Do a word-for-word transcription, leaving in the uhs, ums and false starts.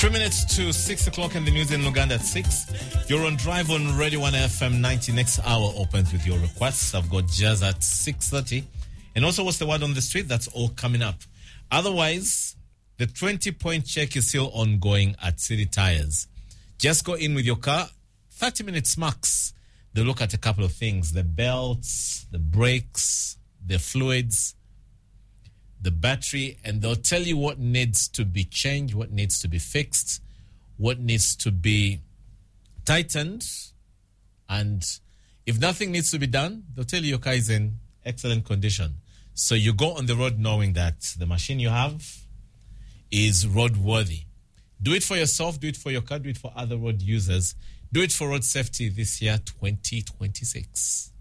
Three minutes to six o'clock in the news in Luganda at six. You're on Drive on Radio one F M ninety. Next hour opens with your requests. I've got jazz at six thirty. And also, what's the word on the street? That's all coming up. Otherwise, the twenty-point check is still ongoing at City Tires. Just go in with your car, thirty minutes max. They look at a couple of things: the belts, the brakes, the fluids, the battery, and they'll tell you what needs to be changed, what needs to be fixed, what needs to be tightened. And if nothing needs to be done, they'll tell you your car is in excellent condition. So you go on the road knowing that the machine you have is roadworthy. Do it for yourself, do it for your car, do it for other road users. Do it for road safety this year, twenty twenty-six.